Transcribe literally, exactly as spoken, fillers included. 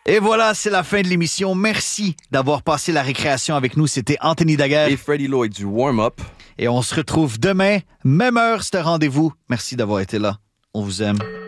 Et voilà, c'est la fin de l'émission. Merci d'avoir passé la récréation avec nous. C'était Anthony Daguerre. Et Freddie Lloyd du Warm-Up. Et on se retrouve demain, même heure, c'est un rendez-vous. Merci d'avoir été là. On vous aime.